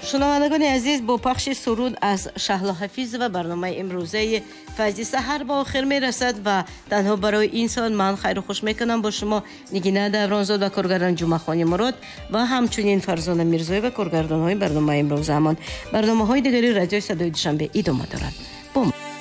шунавандагони азиз, бо пахши суруд аз Шаҳло Ҳафизова барномаи имрӯзаи Файзи Саҳар ба охир мерасад ва танҳо барои ин соат ман хайру хуш мекунам бо шумо Нигина Давронзод ва коргардон Ҷумъахони Мурод ва ҳамчунин Фарзона Мирзоева коргардонҳои барномаи имрӯзаамон. барномаҳои дигари радиои Садои Душанбе идома дорад.